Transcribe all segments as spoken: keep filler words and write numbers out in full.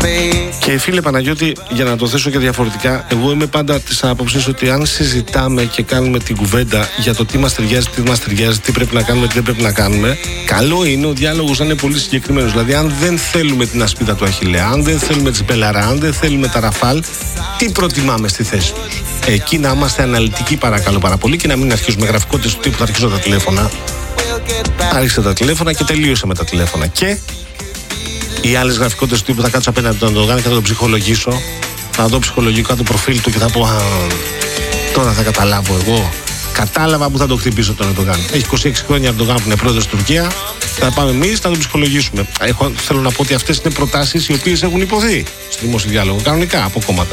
Και φίλε Παναγιώτη, για να το θέσω και διαφορετικά, εγώ είμαι πάντα της άποψης ότι αν συζητάμε και κάνουμε την κουβέντα για το τι μας ταιριάζει, τι μας ταιριάζει, τι πρέπει να κάνουμε, τι δεν πρέπει να κάνουμε, καλό είναι ο διάλογος να είναι πολύ συγκεκριμένος. Δηλαδή, αν δεν θέλουμε την ασπίδα του Αχιλλέα, αν δεν θέλουμε τις Μπελαρά, αν δεν θέλουμε τα Ραφάλ, τι προτιμάμε στη θέση τους? Εκεί να είμαστε αναλυτικοί, παρακαλώ πάρα πολύ, και να μην αρχίζουμε γραφικότητες του τύπου θα αρχίσω τα τηλέφωνα. Άρχισε τα τηλέφωνα και τελείωσε με τα τηλέφωνα. Και οι άλλες γραφικότητες του τύπου θα κάτσω απέναντι τον Ερντογάν και θα τον ψυχολογήσω. Θα δω ψυχολογικά το προφίλ του και θα πω α, τώρα θα καταλάβω εγώ. Κατάλαβα που θα τον χτυπήσω τον Ερντογάν. Έχει είκοσι έξι χρόνια Ερντογάν που είναι πρόεδρος της Τουρκία. Θα πάμε εμείς, θα τον ψυχολογήσουμε. Έχω, θέλω να πω ότι αυτές είναι προτάσεις οι οποίες έχουν υποθεί στο δημόσιο διάλογο κανονικά από κόμματα.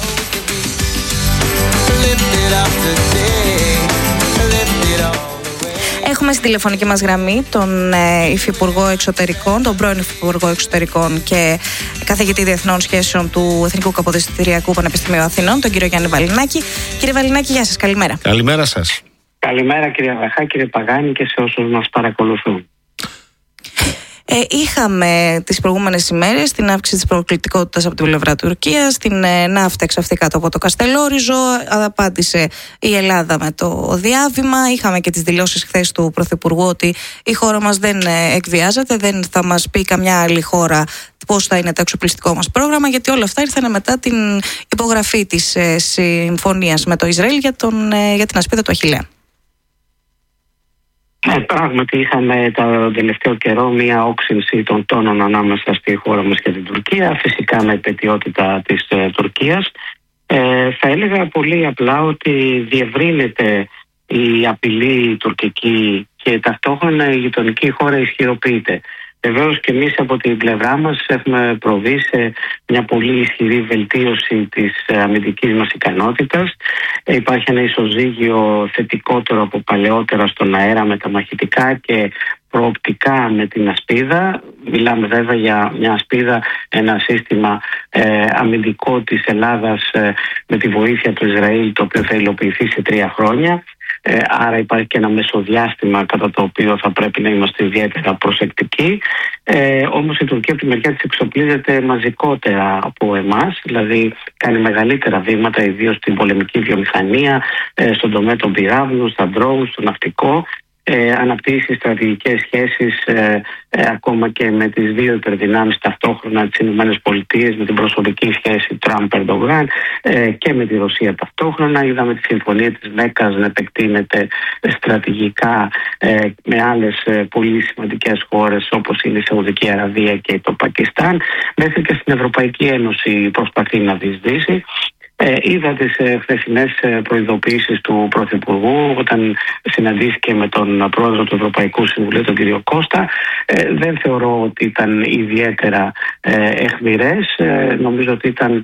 Έχουμε στην τηλεφωνική μας γραμμή τον ε, Υφυπουργό Εξωτερικών, τον πρώην Υφυπουργό Εξωτερικών και καθηγητή Διεθνών Σχέσεων του Εθνικού Καποδιστριακού Πανεπιστημίου Αθηνών, τον κύριο Γιάννη Βαλινάκη. Κύριε Βαλινάκη, γεια σας, καλημέρα. Καλημέρα σας. Καλημέρα κύριε Βαχά, κύριε Παγάνη και σε όσους μας παρακολουθούν. Ε, είχαμε τις προηγούμενες ημέρες την αύξηση της προκλητικότητας από την πλευρά Τουρκίας, την ε, ναύτα εξαφθεί κάτω από το Καστελόριζο, απάντησε η Ελλάδα με το διάβημα. Είχαμε και τις δηλώσεις χθες του Πρωθυπουργού ότι η χώρα μας δεν ε, εκβιάζεται, δεν θα μας πει καμιά άλλη χώρα πώς θα είναι το εξοπλιστικό μας πρόγραμμα, γιατί όλα αυτά ήρθαν μετά την υπογραφή της ε, συμφωνίας με το Ισραήλ για, τον, ε, για την ασπίδα του Αχιλλέα. Ε, πράγματι είχαμε το τελευταίο καιρό μία όξυνση των τόνων ανάμεσα στη χώρα μας και την Τουρκία, φυσικά με επαιτειότητα της ε, Τουρκίας. Ε, θα έλεγα πολύ απλά ότι διευρύνεται η απειλή τουρκική και ταυτόχρονα η γειτονική χώρα ισχυροποιείται. Βεβαίως και εμείς από την πλευρά μας έχουμε προβεί σε μια πολύ ισχυρή βελτίωση της αμυντικής μας ικανότητας. Υπάρχει ένα ισοζύγιο θετικότερο από παλαιότερα στον αέρα με τα μαχητικά και προοπτικά με την ασπίδα. Μιλάμε βέβαια για μια ασπίδα, ένα σύστημα ε, αμυντικό της Ελλάδας ε, με τη βοήθεια του Ισραήλ, το οποίο θα υλοποιηθεί σε τρία χρόνια. Ε, άρα υπάρχει και ένα μεσοδιάστημα κατά το οποίο θα πρέπει να είμαστε ιδιαίτερα προσεκτικοί. Ε, όμως η Τουρκία από τη μεριά της εξοπλίζεται μαζικότερα από εμάς, δηλαδή κάνει μεγαλύτερα βήματα, ιδίως στην πολεμική βιομηχανία, ε, στον τομέα των πυράβλων, στα ντρόουν, στο ναυτικό. Ε, αναπτύσσει στρατηγικές σχέσεις ε, ε, ακόμα και με τις δύο υπερδυνάμεις ταυτόχρονα, τις ΗΠΑ, με την προσωπική σχέση Τραμπ-Ερντογάν ε, και με τη Ρωσία ταυτόχρονα. Είδαμε τη συμφωνία της Μέκκας να επεκτείνεται στρατηγικά ε, με άλλες ε, πολύ σημαντικές χώρες όπως είναι η Σαουδική Αραβία και το Πακιστάν. Μέχρι και στην Ευρωπαϊκή Ένωση προσπαθεί να διεισδύσει. Ε, είδα τις ε, χθεσινές ε, προειδοποιήσεις του Πρωθυπουργού όταν συναντήθηκε με τον πρόεδρο του Ευρωπαϊκού Συμβουλίου, τον κύριο Κώστα. Ε, δεν θεωρώ ότι ήταν ιδιαίτερα ε, αιχμηρές. Ε, νομίζω ότι ήταν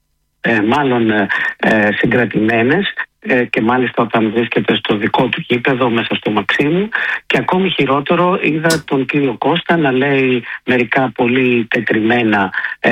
ε, μάλλον ε, συγκρατημένες. Και μάλιστα όταν βρίσκεται στο δικό του γήπεδο μέσα στο Μαξίμου. Και ακόμη χειρότερο, είδα τον κύριο Κώστα να λέει μερικά πολύ τετριμένα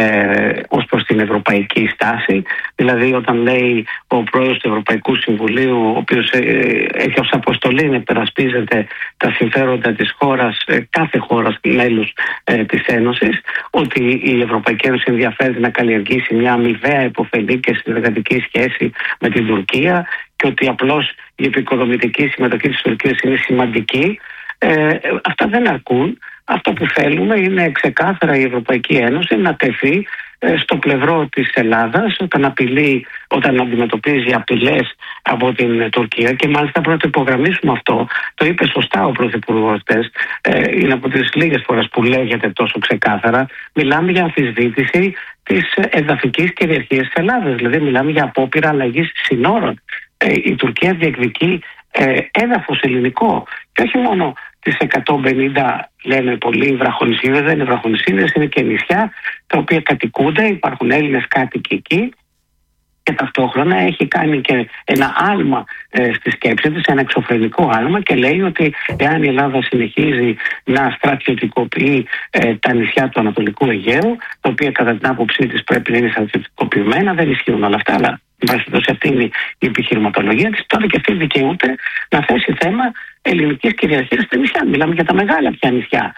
ε, ως προς την ευρωπαϊκή στάση. Δηλαδή όταν λέει ο πρόεδρος του Ευρωπαϊκού Συμβουλίου, ο οποίος ε, έχει ως αποστολή να υπερασπίζεται τα συμφέροντα της χώρας, ε, κάθε χώρας μέλους ε, της Ένωσης, ότι η Ευρωπαϊκή Ένωση ενδιαφέρεται να καλλιεργήσει μια αμοιβαία υποφελή και συνεργατική σχέση με την Τουρκία και ότι απλώς η επικοδομητική συμμετοχή της Τουρκίας είναι σημαντική. Ε, αυτά δεν αρκούν. Αυτό που θέλουμε είναι ξεκάθαρα η Ευρωπαϊκή Ένωση να τεθεί ε, στο πλευρό της Ελλάδας όταν απειλεί, όταν αντιμετωπίζει απειλές από την Τουρκία, και μάλιστα πρέπει να το υπογραμμίσουμε αυτό. Το είπε σωστά ο Πρωθυπουργός χθες. Ε, είναι από τις λίγες φορές που λέγεται τόσο ξεκάθαρα. Μιλάμε για αμφισβήτηση της εδαφικής κυριαρχίας της Ελλάδας. Δηλαδή μιλάμε για απόπειρα αλλαγής συνόρων. Ε, η Τουρκία διεκδικεί ε, έδαφος ελληνικό και όχι μόνο τις εκατόν πενήντα, λένε πολλοί, βραχονησίδες. Δεν είναι βραχονησίδες, είναι και νησιά τα οποία κατοικούνται, υπάρχουν Έλληνες κάτοικοι εκεί. Και ταυτόχρονα έχει κάνει και ένα άλμα ε, στη σκέψη της, ένα εξωφρενικό άλμα, και λέει ότι εάν η Ελλάδα συνεχίζει να στρατιωτικοποιεί ε, τα νησιά του Ανατολικού Αιγαίου, τα οποία κατά την άποψή της πρέπει να είναι στρατιωτικοποιημένα, δεν ισχύουν όλα αυτά, αλλά σε αυτή είναι η επιχειρηματολογία της, τότε και αυτή δικαιούται να θέσει θέμα ελληνικής κυριαρχίας στα νησιά. Μιλάμε για τα μεγάλα πια νησιά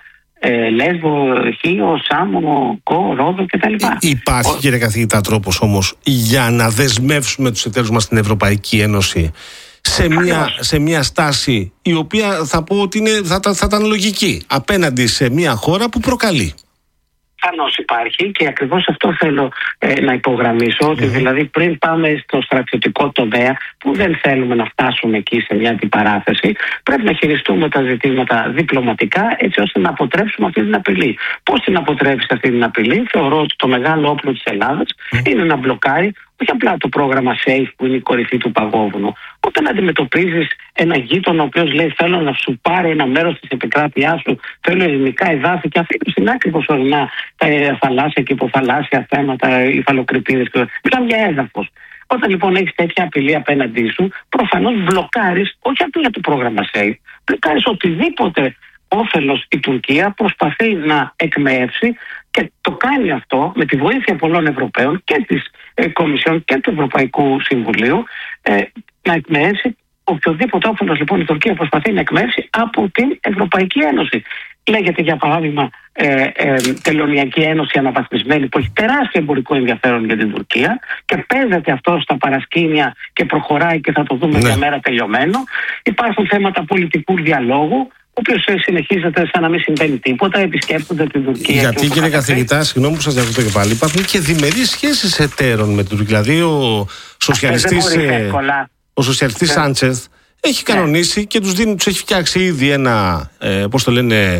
ε, Λέσβο, Χίο, Σάμο, Κο, Ρόδο κτλ. Υπάρχει, Ο... κύριε καθηγητά, τρόπος όμως για να δεσμεύσουμε τους εταίρους μας στην Ευρωπαϊκή Ένωση σε μια, σε μια στάση η οποία θα πω ότι είναι, θα, θα ήταν λογική απέναντι σε μια χώρα που προκαλεί? Προφανώς υπάρχει, και ακριβώς αυτό θέλω ε, να υπογραμμίσω, ότι δηλαδή πριν πάμε στο στρατιωτικό τομέα, που δεν θέλουμε να φτάσουμε εκεί σε μια αντιπαράθεση, πρέπει να χειριστούμε τα ζητήματα διπλωματικά, έτσι ώστε να αποτρέψουμε αυτή την απειλή. Πώς την αποτρέψει αυτή την απειλή? Θεωρώ ότι το μεγάλο όπλο της Ελλάδας είναι να μπλοκάρει όχι απλά το πρόγραμμα SAFE, που είναι η κορυφή του παγόβουνου. Όταν αντιμετωπίζεις ένα γείτονα ο οποίος λέει θέλω να σου πάρω ένα μέρος της επικράτειάς σου, θέλω ελληνικά εδάφη, και αφήνει στην άκρη προσωρινά τα θαλάσσια και υποθαλάσσια θέματα, οι υφαλοκρηπίδες. Μιλάμε για έδαφος. Όταν λοιπόν έχεις τέτοια απειλή απέναντί σου, προφανώς μπλοκάρεις όχι απλά το πρόγραμμα SAFE, μπλοκάρεις οτιδήποτε όφελος η Τουρκία προσπαθεί να εκμεύσει, και το κάνει αυτό με τη βοήθεια πολλών Ευρωπαίων και της ε, Κομισιόν και του Ευρωπαϊκού Συμβουλίου, ε, να εκμεύσει οποιοδήποτε όφελος λοιπόν η Τουρκία προσπαθεί να εκμεύσει από την Ευρωπαϊκή Ένωση. Λέγεται για παράδειγμα ε, ε, Τελωνιακή Ένωση αναβαθμισμένη, που έχει τεράστιο εμπορικό ενδιαφέρον για την Τουρκία, και παίζεται αυτό στα παρασκήνια και προχωράει, και θα το δούμε μια μέρα τελειωμένο. Υπάρχουν θέματα πολιτικού διαλόγου, ο οποίος συνεχίζεται σαν να μην συμβαίνει τίποτα, επισκέπτονται την Τουρκία. Γιατί, κύριε καθηγητά, συγγνώμη που σας διακόπτω και πάλι, υπάρχουν και διμερείς σχέσεις εταίρων με την Τουρκία. Δηλαδή, ο σοσιαλιστής, ο σοσιαλιστής yeah. Σάντσεθ έχει κανονίσει yeah. και τους δίνει, τους έχει φτιάξει ήδη ένα, ε, πώς το λένε,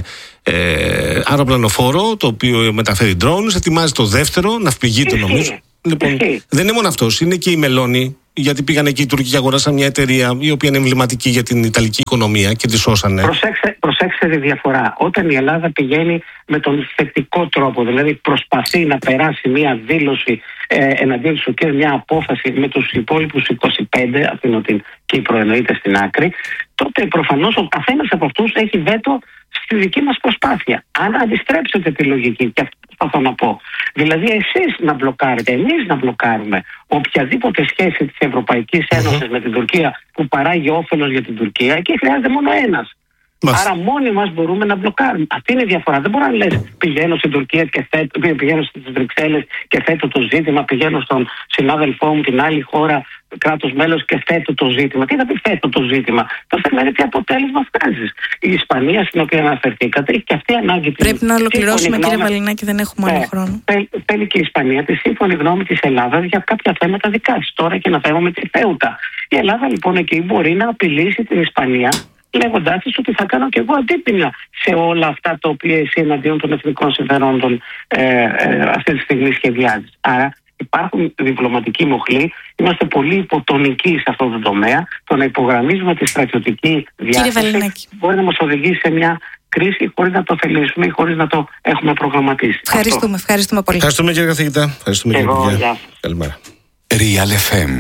ε, αεροπλανοφόρο, το οποίο μεταφέρει drones, ετοιμάζει το δεύτερο, ναυπηγείται νομίζω. Λοιπόν, δεν είναι μόνο αυτός, είναι και η Μελώνη. Γιατί πήγαν εκεί οι Τούρκοι και αγοράσαν μια εταιρεία η οποία είναι εμβληματική για την Ιταλική οικονομία και τη σώσανε. Προσέξτε, προσέξτε τη διαφορά. Όταν η Ελλάδα πηγαίνει με τον θετικό τρόπο, δηλαδή προσπαθεί να περάσει μια δήλωση ε, εναντίον του και μια απόφαση με τους υπόλοιπους είκοσι πέντε, αφήνω την Κύπρο εννοείται στην άκρη, τότε προφανώς ο καθένας από αυτούς έχει βέτο στη δική μας προσπάθεια. Αν αντιστρέψετε τη λογική, και αυτό προσπαθώ να πω, δηλαδή εσείς να μπλοκάρετε, εμείς να μπλοκάρουμε οποιαδήποτε σχέση της Ευρωπαϊκής Ένωσης mm-hmm. με την Τουρκία που παράγει όφελος για την Τουρκία, εκεί χρειάζεται μόνο ένας. Μας. Άρα μόνοι μας μπορούμε να μπλοκάρουμε. Αυτή είναι η διαφορά. Δεν μπορώ να λες πηγαίνω στην Τουρκία και θέτω, πηγαίνω στις Βρυξέλλες και θέτω το ζήτημα, πηγαίνω στον συνάδελφό μου την άλλη χώρα, κράτος μέλος, και θέτω το ζήτημα. Τι θα πει θέτω το ζήτημα? Το θέμα είναι τι αποτέλεσμα βγάζεις. Η Ισπανία, στην οποία αναφερθήκατε, έχει και αυτή ανάγκη. Πρέπει να ολοκληρώσουμε, κύριε Βαλινάκη, δεν έχουμε άλλο χρόνο. Θέλει και η Ισπανία τη σύμφωνη γνώμη της Ελλάδας για κάποια θέματα δικά της. Τώρα και ένα θέμα με τη Θέουτα. Η Ελλάδα λοιπόν εκεί μπορεί να απειλήσει την Ισπανία, λέγοντάς της ότι θα κάνω και εγώ αντίπεινα σε όλα αυτά τα οποία εσύ εναντίον των εθνικών συμφερόντων ε, ε, αυτή τη στιγμή σχεδιάζεις. Άρα υπάρχουν διπλωματικοί μοχλοί, είμαστε πολύ υποτονικοί σε αυτό το τομέα. Το να υπογραμμίζουμε τη στρατιωτική διάσταση μπορεί να μας οδηγήσει σε μια κρίση χωρίς να το θελήσουμε ή χωρίς να το έχουμε προγραμματίσει. Ευχαριστούμε, ευχαριστούμε πολύ. Ευχαριστούμε, κύριε καθηγητά. Ευχαριστούμε, κύριε Υπουργέ. Καλημέρα. Real εφ εμ.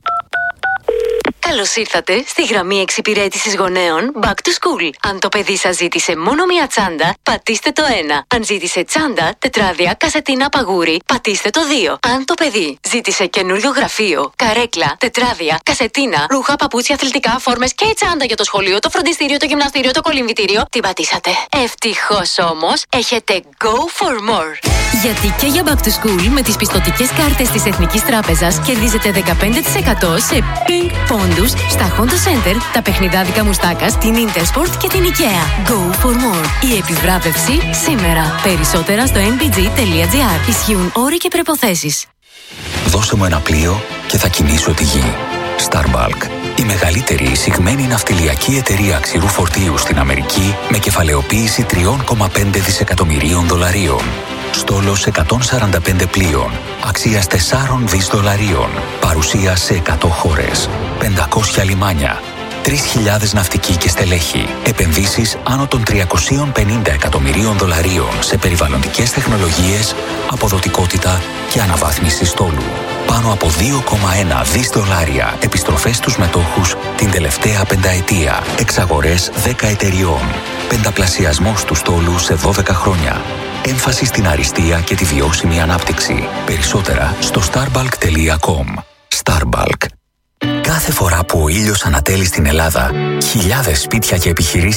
Καλώς ήρθατε στη γραμμή εξυπηρέτησης γονέων Back to School. Αν το παιδί σας ζήτησε μόνο μία τσάντα, πατήστε το ένα. Αν ζήτησε τσάντα, τετράδια, κασετίνα, παγούρι, πατήστε το δύο. Αν το παιδί ζήτησε καινούριο γραφείο, καρέκλα, τετράδια, κασετίνα, ρούχα, παπούτσια, αθλητικά, φόρμες και τσάντα για το σχολείο, το φροντιστήριο, το γυμναστήριο, το κολυμβητήριο, την πατήσατε. Ευτυχώς όμως, έχετε Go for More. Γιατί και για Back to School με τις πιστωτικές κάρτες της Εθνικής Τράπεζας κερδίζετε δεκαπέντε τοις εκατό σε Pink Pond στα Honda Center, τα παιχνιδάδικα Μουστάκας, την Intersport και την IKEA. Go for more. Η επιβράβευση σήμερα. Περισσότερα στο εν μπι τζι τελεία τζι άρ. Ισχύουν όροι και προϋποθέσεις. Δώσε μου ένα πλοίο και θα κινήσω τη γη. Starbulk. Η μεγαλύτερη εισηγμένη ναυτιλιακή εταιρεία ξηρού φορτίου στην Αμερική με κεφαλαιοποίηση τρία κόμμα πέντε δισεκατομμυρίων δολαρίων. Στόλος εκατόν σαράντα πέντε πλοίων, αξίας τέσσερα δισεκατομμύρια δολαρίων, παρουσία σε εκατό χώρες, πεντακόσια λιμάνια, τρεις χιλιάδες ναυτικοί και στελέχη, επενδύσεις άνω των τριακόσια πενήντα εκατομμυρίων δολαρίων σε περιβαλλοντικές τεχνολογίες, αποδοτικότητα και αναβάθμιση στόλου. Πάνω από δύο κόμμα ένα δισεκατομμύρια δολάρια επιστροφές στους μετόχους την τελευταία πενταετία, εξαγορές δέκα εταιριών, πενταπλασιασμός του στόλου σε δώδεκα χρόνια. Έμφαση στην αριστεία και τη βιώσιμη ανάπτυξη. Περισσότερα στο starbulk τελεία com. Starbulk. Κάθε φορά που ο ήλιος ανατέλει στην Ελλάδα, χιλιάδες σπίτια και επιχειρήσεις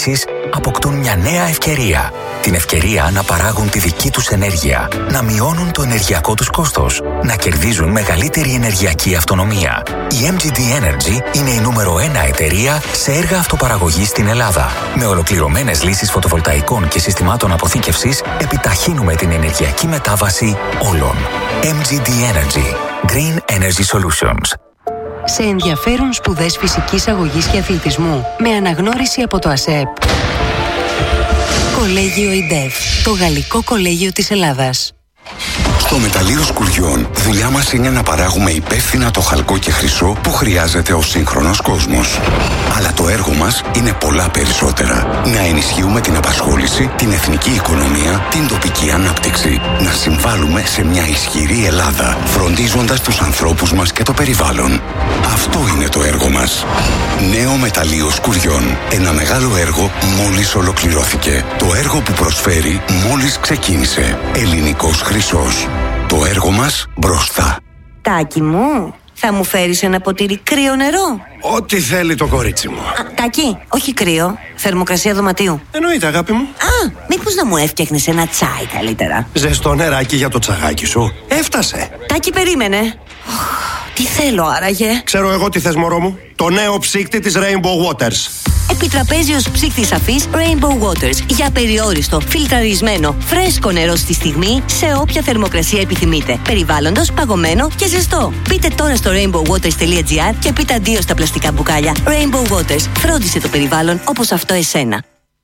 αποκτούν μια νέα ευκαιρία. Την ευκαιρία να παράγουν τη δική τους ενέργεια, να μειώνουν το ενεργειακό τους κόστος, να κερδίζουν μεγαλύτερη ενεργειακή αυτονομία. Η εμ τζι ντι Energy είναι η νούμερο ένα εταιρεία σε έργα αυτοπαραγωγής στην Ελλάδα. Με ολοκληρωμένες λύσεις φωτοβολταϊκών και συστημάτων αποθήκευσης, επιταχύνουμε την ενεργειακή μετάβαση όλων. εμ τζι ντι Energy. Green Energy Solutions. Σε ενδιαφέρουν σπουδές φυσικής αγωγής και αθλητισμού με αναγνώριση από το ΑΣΕΠ. Κολέγιο ΙΝΤΕΦ, το Γαλλικό Κολέγιο της Ελλάδας. Στο μεταλλείο Σκουριών, δουλειά μας είναι να παράγουμε υπεύθυνα το χαλκό και χρυσό που χρειάζεται ο σύγχρονος κόσμος. Αλλά το έργο μας είναι πολλά περισσότερα. Να ενισχύουμε την απασχόληση, την εθνική οικονομία, την τοπική ανάπτυξη. Να συμβάλλουμε σε μια ισχυρή Ελλάδα, φροντίζοντας τους ανθρώπους μας και το περιβάλλον. Αυτό είναι το έργο μας. Νέο μεταλλείο Σκουριών. Ένα μεγάλο έργο μόλις ολοκληρώθηκε. Το έργο που προσφέρει μόλις ξεκίνησε. Ελληνικός χρυσός. Το έργο μας μπροστά. Τάκη μου, θα μου φέρεις ένα ποτήρι κρύο νερό? Ό,τι θέλει το κορίτσι μου. Α, Τάκη, όχι κρύο, θερμοκρασία δωματίου. Εννοείται, αγάπη μου. Α, μήπως να μου έφτιαχνες ένα τσάι καλύτερα? Ζεστό νεράκι για το τσαγάκι σου. Έφτασε. Τάκη, περίμενε. Τι θέλω άραγε? Ξέρω εγώ τι θες, μωρό μου. Το νέο ψύκτη της Rainbow Waters. Επιτραπέζιος ψύκτης αφής Rainbow Waters. Για περιόριστο, φιλτραρισμένο, φρέσκο νερό στη στιγμή, σε όποια θερμοκρασία επιθυμείτε. Περιβάλλοντος, παγωμένο και ζεστό. Μπείτε τώρα στο rainbow waters τελεία gr και πείτε αντίο στα πλαστικά μπουκάλια. Rainbow Waters. Φρόντισε το περιβάλλον όπως αυτό εσένα.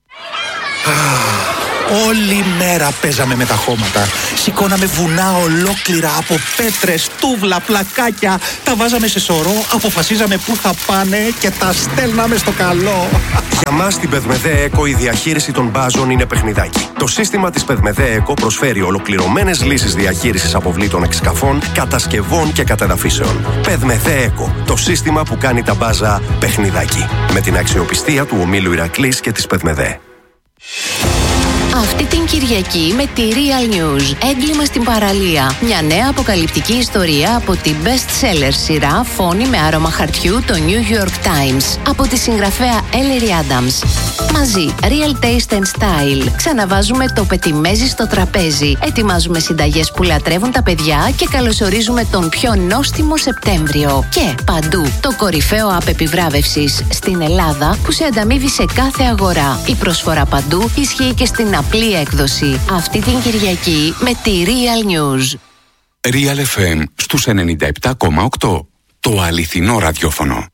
Όλη μέρα παίζαμε με τα χώματα. Σηκώναμε βουνά ολόκληρα από πέτρες, τούβλα, πλακάκια. Τα βάζαμε σε σωρό, αποφασίζαμε πού θα πάνε και τα στέλναμε στο καλό. Για μας στην Πεδμεδέ Εκο η διαχείριση των μπάζων είναι παιχνιδάκι. Το σύστημα της Πεδμεδέ Εκο προσφέρει ολοκληρωμένες λύσεις διαχείρισης αποβλήτων εξκαφών, κατασκευών και κατεδαφίσεων. Πεδμεδέ Εκο, το σύστημα που κάνει τα μπάζα παιχνιδάκι. Με την αξιοπιστία του ομίλου Ηρακλής και της Πεδμεδέ. Αυτή την Κυριακή με τη Real News. Έγκλημα στην παραλία. Μια νέα αποκαλυπτική ιστορία από την best seller σειρά Φόνη με άρωμα χαρτιού, το New York Times. Από τη συγγραφέα Ellery Adams. Μαζί, Real Taste and Style. Ξαναβάζουμε το πετιμέζι στο τραπέζι. Ετοιμάζουμε συνταγές που λατρεύουν τα παιδιά και καλωσορίζουμε τον πιο νόστιμο Σεπτέμβριο. Και παντού, το κορυφαίο app επιβράβευσης στην Ελλάδα που σε ανταμείβει σε κάθε αγορά. Η προσφορά παντού ισχύει και στην απλή έκδοση. Αυτή την Κυριακή με τη Real News. Real εφ εμ στους ενενήντα επτά κόμμα οκτώ. Το αληθινό ραδιόφωνο.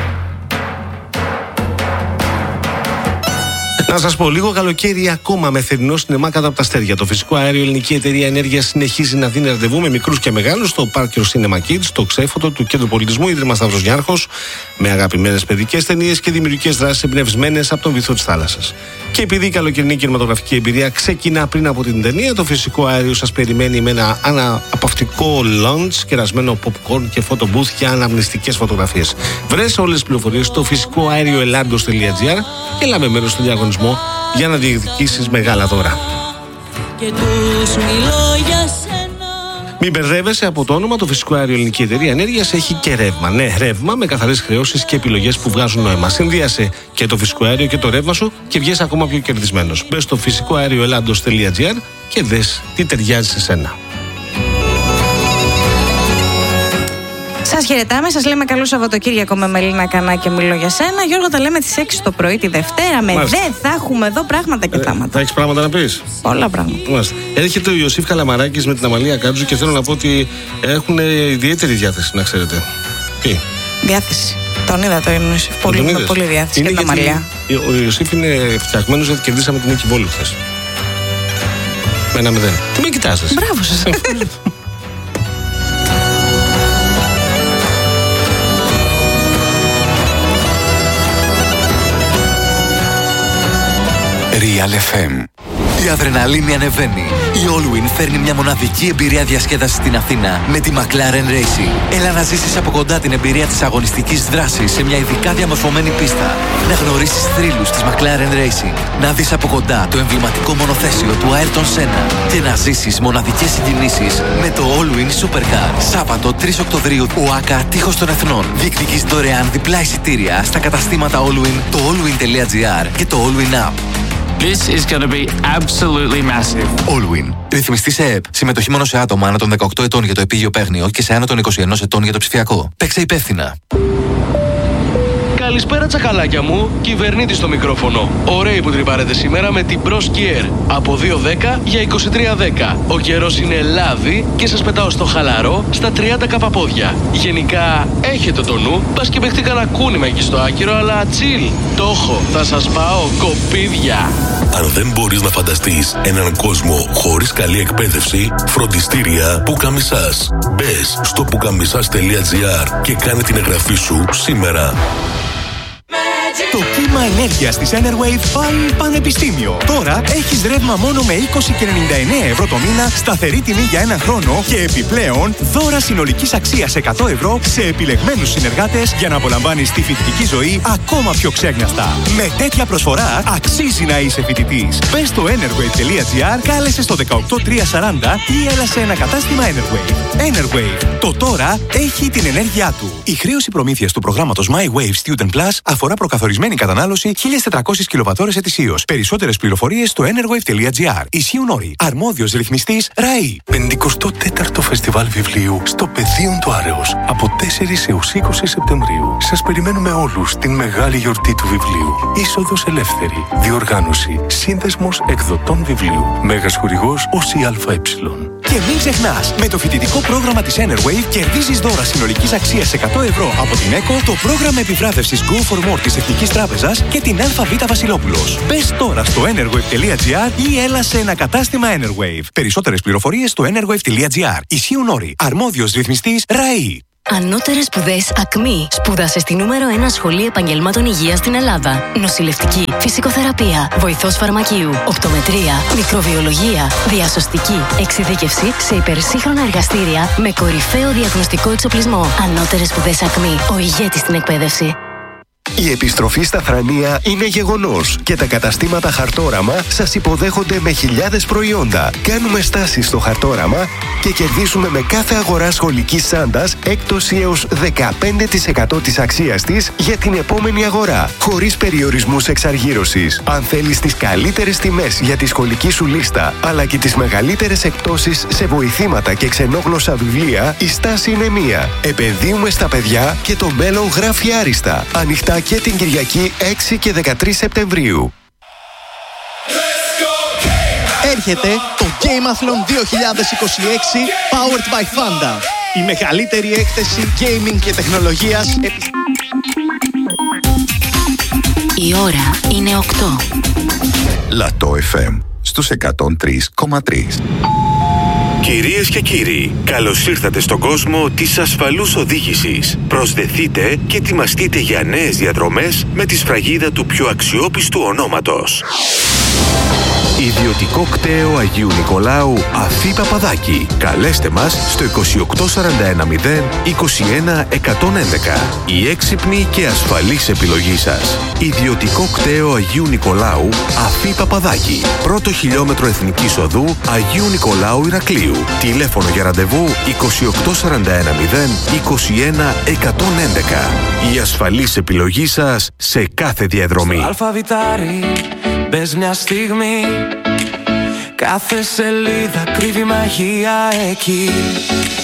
Να σας πω, λίγο καλοκαίρι ακόμα με θερινό σινεμά κάτω από τα αστέρια. Το φυσικό αέριο Ελληνική Εταιρεία Ενέργειας συνεχίζει να δίνει ραντεβού με μικρούς και μεγάλους στο Parker Cinema Kids, στο Ξέφωτο του Κέντρου Πολιτισμού Ίδρυμα Σταύρος Νιάρχος, με αγαπημένες παιδικές ταινίες και δημιουργικές δράσεις εμπνευσμένες από τον βυθό της θάλασσας. Και επειδή η καλοκαιρινή κινηματογραφική εμπειρία ξεκινά πριν από την ταινία, το φυσικό αέριο σας περιμένει με ένα αναπαυτικό lunch, κερασμένο popcorn και photo booth για αναμνηστικές φωτογραφίες. Βρες όλες τις πληροφορίες στο φυσικό αέριο ελλάντος τελεία gr και λάβε μέρος στον διαγωνισμό για να διεκδικήσεις μεγάλα δώρα. Και τους μιλώ για σένα. Μην μπερδεύεσαι από το όνομα, το φυσικό αέριο Ελληνική Εταιρεία Ενέργειας έχει και ρεύμα. Ναι, ρεύμα με καθαρές χρεώσεις και επιλογές που βγάζουν νόημα. Συνδύασε και το φυσικό αέριο και το ρεύμα σου και βγες ακόμα πιο κερδισμένος. Μπες στο φυσικό αέριο ελλάντος τελεία gr και δες τι ταιριάζει σε σένα. Σας χαιρετάμε, σας λέμε καλό Σαββατοκύριακο με Μελίνα Κανά και Μιλώ για σένα. Γιώργο, τα λέμε τις έξι το πρωί τη Δευτέρα. Με Μάλιστα. δε θα έχουμε εδώ πράγματα και θάματα. Ε, θα έχεις πράγματα να πεις? Πολλά πράγματα. Μάλιστα. Έρχεται ο Ιωσήφ Καλαμαράκης με την Αμαλία Κάτζου και θέλω να πω ότι έχουν ιδιαίτερη διάθεση, να ξέρετε. Τι? Διάθεση. Τον είδα το Ιωσήφ. Πολύ, τον με πολύ διάθεση. Είναι και τα μαλλιά. Ο Ιωσήφ είναι φτιαγμένος γιατί κερδίσαμε την Νίκη Βόλου χθες. Με ένα μηδέν. Τι με κοιτάζεις? Μπράβο σας. Real εφ εμ. Η αδρεναλίνη ανεβαίνει. Η Allwyn φέρνει μια μοναδική εμπειρία διασκέδασης στην Αθήνα με τη McLaren Racing. Έλα να ζήσεις από κοντά την εμπειρία της αγωνιστικής δράσης σε μια ειδικά διαμορφωμένη πίστα. Να γνωρίσεις θρύλους της McLaren Racing. Να δεις από κοντά το εμβληματικό μονοθέσιο του Ayrton Senna. Και να ζήσεις μοναδικές συγκινήσεις με το Allwyn Supercar. Σάββατο τρεις Οκτωβρίου, ΟΑΚΑ Τείχος των Εθνών. Διεκδικείς δωρεάν διπλά εισιτήρια στα καταστήματα Allwyn, το allwyn.gr και το Allwyn App. This is going to be absolutely massive. Allwyn. Ρυθμιστή σε ΕΕΠ. Συμμετοχή μόνο σε άτομα άνω των δεκαοκτώ ετών για το επίγειο παίγνιο και σε άνω των είκοσι ένα ετών για το ψηφιακό. Παίξε υπεύθυνα. Καλησπέρα τσακαλάκια μου, κυβερνήτης στο μικρόφωνο. Ωραίοι που τρυπάρετε σήμερα με την Bros Gear. Από δύο δέκα για είκοσι τρία δέκα. Ο καιρός είναι λάδι και σας πετάω στο χαλαρό στα τριάντα καπαπόδια. Γενικά έχετε το νου, πας και παιχτεί κανένα κούνημα εκεί στο άκυρο, αλλά chill. Το έχω, θα σας πάω κοπίδια. Αν δεν μπορείς να φανταστείς έναν κόσμο χωρίς καλή εκπαίδευση, φροντιστήρια Πουκαμισάς. Μπες στο πουκαμισάς τελεία τζι άρ και κάνε την εγγραφή σου σήμερα. Το κύμα ενέργειας της Enerwave πάλι πανεπιστήμιο. Τώρα έχεις ρεύμα μόνο με είκοσι και ενενήντα εννέα ευρώ το μήνα, σταθερή τιμή για έναν χρόνο και επιπλέον δώρα συνολικής αξίας εκατό ευρώ σε επιλεγμένους συνεργάτες για να απολαμβάνεις τη φοιτητική ζωή ακόμα πιο ξέγνιαστα. Με τέτοια προσφορά αξίζει να είσαι φοιτητής. Μπες στο enerwave τελεία τζι άρ, κάλεσε στο δεκαοκτώ τριακόσια σαράντα ή έλα σε ένα κατάστημα Enerwave. Enerwave. Το τώρα έχει την ενέργειά του. Η χρέωση προμήθειας του προγράμματος My Wave Student Plus αφορά προκαθορισμένη κατανάλωση χίλιες τετρακόσιες κιλοβατώρες ετησίως. Περισσότερες πληροφορίες στο enerwave τελεία τζι άρ. Ισχύουν όροι. Αρμόδιος ρυθμιστής ΡΑΗ. πενηκοστό τέταρτο Φεστιβάλ Βιβλίου στο Πεδίον του Άρεως από τέσσερις έως είκοσι Σεπτεμβρίου. Σας περιμένουμε όλους την μεγάλη γιορτή του βιβλίου. Είσοδος ελεύθερη. Διοργάνωση. Σύνδεσμος εκδοτών βιβλίου. Μέγας χορηγός ΟΣΥ ΑΕ. Και μην ξεχνάς, με το φοιτητικό πρόγραμμα της Enerwave κερδίζεις δώρα συνολικής αξίας εκατό ευρώ από την ΕΚΟ, το πρόγραμμα επιβράβευσης Go for More της Εθνικής Τράπεζας και την ΑΒ Βασιλόπουλος. Μπες τώρα στο enerwave τελεία τζι άρ ή έλα σε ένα κατάστημα Enerwave. Περισσότερες πληροφορίες στο enerwave τελεία τζι άρ. Ισχύουν όροι. Αρμόδιος ρυθμιστής ΡΑΗ. Ανώτερες σπουδές ΑΚΜΗ. Σπούδασε στη νούμερο ένα σχολή επαγγελμάτων υγείας στην Ελλάδα. Νοσηλευτική, φυσικοθεραπεία, βοηθός φαρμακείου, οπτομετρία, μικροβιολογία, διασωστική, εξειδίκευση σε υπερσύγχρονα εργαστήρια με κορυφαίο διαγνωστικό εξοπλισμό. Ανώτερες σπουδές ΑΚΜΗ. Ο ηγέτης στην εκπαίδευση. Η επιστροφή στα Θρανία είναι γεγονός και τα καταστήματα Χαρτόραμα σας υποδέχονται με χιλιάδες προϊόντα. Κάνουμε στάσεις στο Χαρτόραμα και κερδίζουμε με κάθε αγορά σχολικής τσάντας έκπτωση έως δεκαπέντε τοις εκατό της αξίας της για την επόμενη αγορά, χωρίς περιορισμούς εξαργύρωσης. Αν θέλεις τις καλύτερες τιμές για τη σχολική σου λίστα, αλλά και τις μεγαλύτερες εκπτώσεις σε βοηθήματα και ξενόγλωσσα βιβλία, η στάση είναι μία. Επενδύουμε στα παιδιά και το μέλλον γράφει άριστα. Ανοιχτά και την Κυριακή έξι και δεκατρείς Σεπτεμβρίου. Έρχεται το Gameathlon δύο χιλιάδες είκοσι έξι Powered by Fanda. Η μεγαλύτερη έκθεση gaming και τεχνολογίας. Η ώρα είναι οκτώ. Λατό εφ εμ στους εκατόν τρία κόμμα τρία. Κυρίες και κύριοι, καλώς ήρθατε στον κόσμο της ασφαλούς οδήγησης. Προσδεθείτε και ετοιμαστείτε για νέες διαδρομές με τη σφραγίδα του πιο αξιόπιστου ονόματος. Ιδιωτικό κτέο Αγίου Νικολάου Αφή Παπαδάκη. Καλέστε μας στο είκοσι οκτώ σαράντα ένα μηδέν είκοσι ένα εκατόν έντεκα. Η έξυπνη και ασφαλής επιλογή σας. Ιδιωτικό κτέο Αγίου Νικολάου Αφή Παπαδάκη. Πρώτο χιλιόμετρο Εθνικής Οδού Αγίου Νικολάου Ηρακλείου. Τηλέφωνο για ραντεβού είκοσι οκτώ σαράντα ένα μηδέν είκοσι ένα εκατόν έντεκα. Η ασφαλής επιλογή σας σε κάθε διαδρομή. Μπες μια στιγμή, κάθε σελίδα κρύβει μαγεία εκεί.